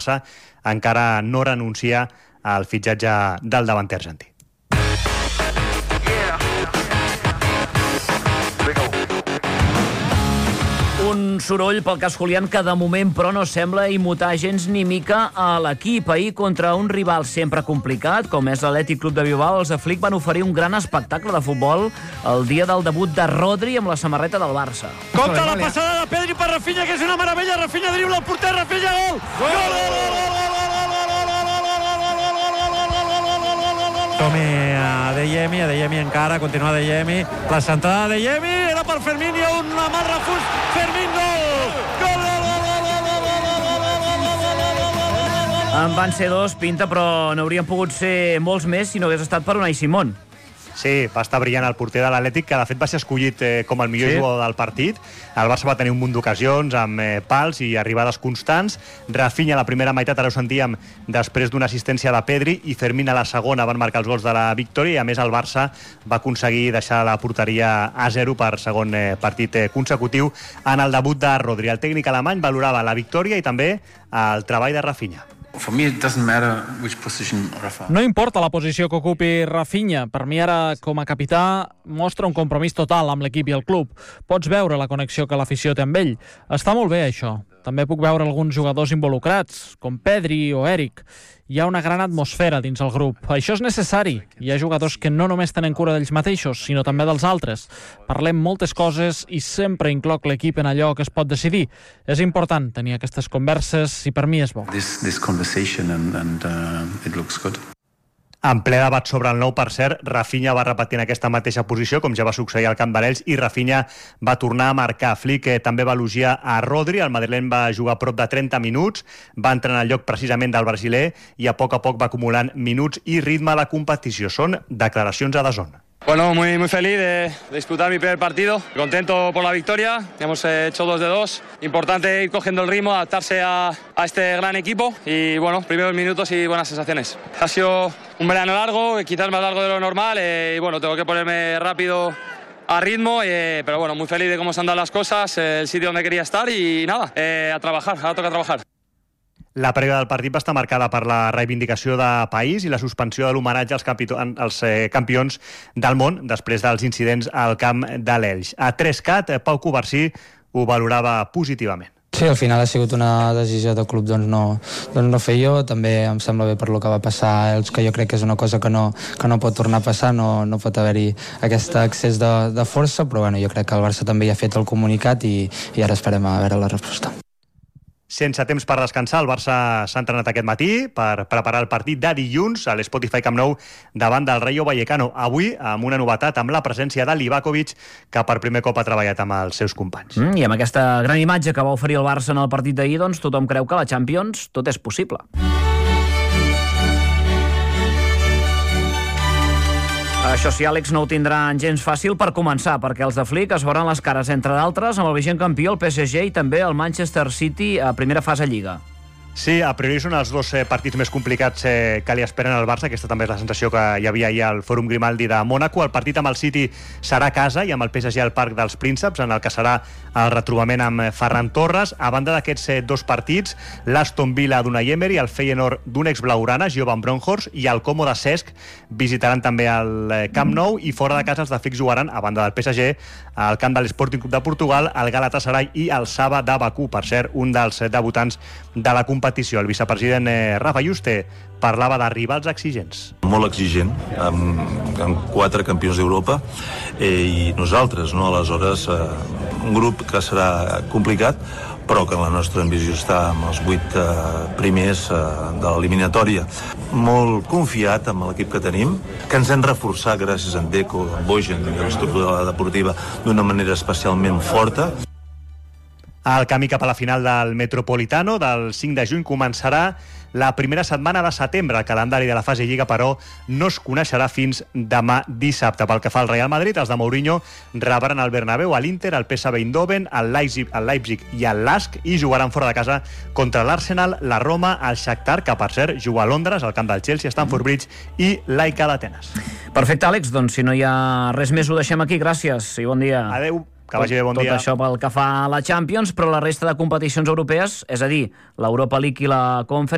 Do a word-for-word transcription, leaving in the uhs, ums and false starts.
Barça encara no renuncia al fitxatge del davanter argentí. Un soroll pel cas Julián que de moment però no sembla immutar gens ni mica a l'equip. Ahir contra un rival sempre complicat com és l'Atlètic Club de Bilbao, els de Flick van oferir un gran espectacle de futbol el dia del debut de Rodri amb la samarreta del Barça. Compte la passada de Pedri per Rafinha, que és una meravella. Rafinha dribla el porter, Rafinha, gol! Tome a Adeyemi, Adeyemi encara, continua Adeyemi, la centrada d'Adeyemi, era per Fermín i un mal refús, Fermín, gol! Gol! En van ser dos, pinta, però n'haurien pogut ser molts més si no hagués estat per Unai Simón. Sí, va estar brillant el porter de l'Atlètic, que de fet va ser escollit eh, com el millor sí. jugador del partit. El Barça va tenir un munt d'ocasions amb eh, pals i arribades constants. Rafinha a la primera meitat, ara ho sentíem, després d'una assistència de Pedri, i Fermín a la segona van marcar els gols de la victòria, i a més el Barça va aconseguir deixar la porteria a zero per segon eh, partit eh, consecutiu en el debut de Rodri. El tècnic alemany valorava la victòria i també el treball de Rafinha. No importa la posició que ocupi Rafinha. Per mi ara, com a capità, mostra un compromís total amb l'equip i el club. Pots veure la connexió que l'afició té amb ell. Està molt bé, això. També puc veure alguns jugadors involucrats, com Pedri o Eric. Hi ha una gran atmosfera dins el grup. Això és necessari. Hi ha jugadors que no només tenen cura d'ells mateixos, sinó també dels altres. Parlem moltes coses i sempre incloc l'equip en allò que es pot decidir. És important tenir aquestes converses i per mi és bo. This, this conversation and, and, uh, it looks good. En ple debat sobre el nou, per cert, Rafinha va repetir en aquesta mateixa posició, com ja va succeir al Camp de l'Elx, i Rafinha va tornar a marcar. Flick eh, també va elogiar a Rodri. El madrileny va jugar prop de trenta minuts, va entrar en el lloc precisament del brasiler i a poc a poc va acumulant minuts i ritme a la competició. Són declaracions a DAZN. Bueno, muy, muy feliz de, de disputar mi primer partido, contento por la victoria, hemos hecho dos de dos, importante ir cogiendo el ritmo, adaptarse a, a este gran equipo y bueno, primeros minutos y buenas sensaciones. Ha sido un verano largo, quizás más largo de lo normal eh, y bueno, tengo que ponerme rápido a ritmo, eh, pero bueno, muy feliz de cómo se han dado las cosas, eh, el sitio donde quería estar y nada, eh, a trabajar, ahora toca trabajar. La prèvia del partit va estar marcada per la reivindicació de país i la suspensió de l'homenatge als, campi als eh, campions del món després dels incidents al Camp de l'Elx. A tres cat, Pau Covarsí ho valorava positivament. Sí, al final ha sigut una decisió del club doncs no, doncs no fer jo, també em sembla bé per lo que va passar a Elx, que jo crec que és una cosa que no, que no pot tornar a passar, no, no pot haver-hi aquest excés de, de força, però bueno, jo crec que el Barça també ja ha fet el comunicat i, i ara esperem a veure la resposta. Sense temps per descansar, el Barça s'ha entrenat aquest matí per preparar el partit de dilluns a l'Spotify Camp Nou davant del Rayo Vallecano. Avui, amb una novetat, amb la presència de Livakovic, que per primer cop ha treballat amb els seus companys. Mm, I amb aquesta gran imatge que va oferir el Barça en el partit d'ahir, doncs tothom creu que a la Champions tot és possible. Això sí, Àlex, no ho tindran gens fàcil per començar, perquè els de Flick es veuran les cares, entre d'altres, amb el vigent campió, el P S G, i també el Manchester City a primera fase Lliga. Sí, a priori són els dos eh, partits més complicats eh, que li esperen al Barça. Aquesta també és la sensació que hi havia ahir al Fòrum Grimaldi de Mònaco. El partit amb el City serà a casa i amb el P S G al Parc dels Prínceps, en el que serà el retrobament amb Ferran Torres. A banda d'aquests eh, dos partits, l'Aston Villa d'Unai Emery, el Feyenoord d'un ex-blaugrana, Gio van Bronckhorst, i el Como de Cesc visitaran també el Camp Nou, i fora de casa els de Flick jugaran, a banda del P S G, al camp de l'Sporting Club de Portugal, el Galatasaray i el Saba de Bakú, per cert, un dels debutants de la competició. El vicepresident eh, Rafa Yuste parlava de rivals exigents. Molt exigent, amb, amb quatre campions d'Europa, eh, i nosaltres, no? Aleshores, eh, un grup que serà complicat, però que la nostra ambició està amb els vuit eh, primers eh, de l'eliminatòria. Molt confiat amb l'equip que tenim, que ens hem reforçat gràcies a en Deco, a Bojan i a l'estructura deportiva d'una manera especialment forta. El camí cap a la final del Metropolitano del cinc de juny començarà la primera setmana de setembre. El calendari de la fase Lliga, però, no es coneixerà fins demà dissabte. Pel que fa al Real Madrid, els de Mourinho rebran al Bernabéu a l'Inter, el P S V Eindhoven, el Leipzig, el Leipzig i el Lask, i jugaran fora de casa contra l'Arsenal, la Roma, el Shakhtar, que per cert juga a Londres, al camp del Chelsea, Stamford Bridge, i l'Aika d'Atenes. Perfecte, Àlex, doncs si no hi ha res més ho deixem aquí. Gràcies i bon dia. Adeu. Que vagi bé, bon Tot dia. Tot això pel que fa a la Champions, però la resta de competicions europees, és a dir, l'Europa League i la Conference,